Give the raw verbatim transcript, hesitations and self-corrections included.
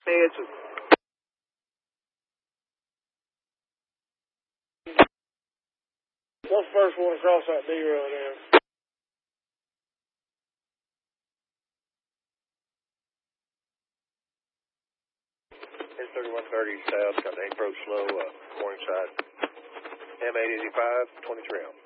It's what's the first one across that D road there? It's thirty-one thirty south, got the approach slow, uh, morning side. M eight eighty-five, twenty-three on.